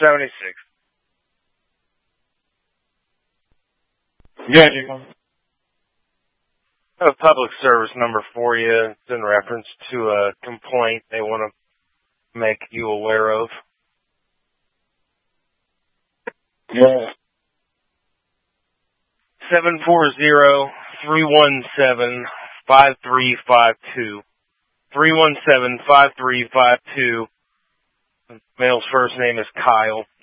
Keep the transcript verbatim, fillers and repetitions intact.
seventy-six. Yeah, Jacob. I have a public service number for you. It's in reference to a complaint they want to make you aware of. Yeah. Seven four zero three one seven five three five two. Three one seven five three five two. Male's first name is Kyle.